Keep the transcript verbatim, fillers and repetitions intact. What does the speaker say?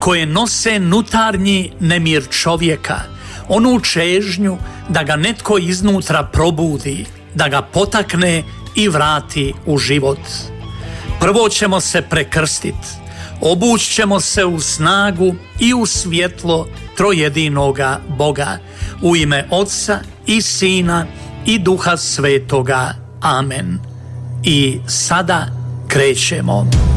koje nose nutarnji nemir čovjeka, onu čežnju da ga netko iznutra probudi, da ga potakne i vrati u život. Prvo ćemo se prekrstiti, obući ćemo se u snagu i u svjetlo trojedinoga Boga, u ime Otca i Sina i Duha Svetoga. Amen. I sada krećemo.